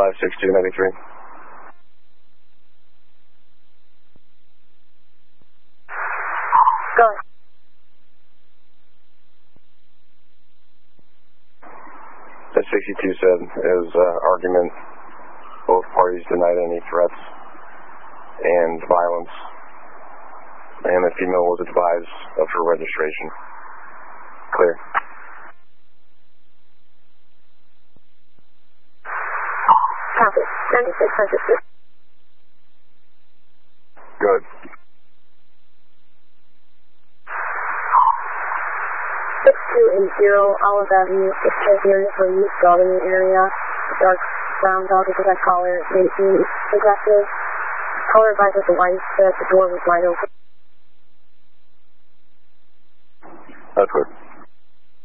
56293. Go ahead. That 62 said is argument. Both parties denied any threats and violence, and the female was advised of her registration. Clear. Copy. 9600. Good. 6280 Olive Avenue, it's area for youth dog in the area. Dark brown dog with a red collar, may be aggressive. Color advised with the white strip, the door was wide open. That's good.